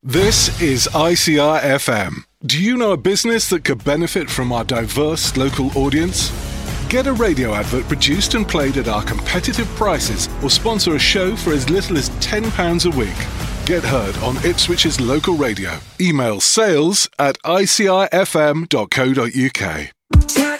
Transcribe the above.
This is ICR FM. Do you know a business that could benefit from our diverse local audience? Get a radio advert produced and played at our competitive prices, or sponsor a show for as little as £10 a week. Get heard on Ipswich's local radio. Email sales@icrfm.co.uk.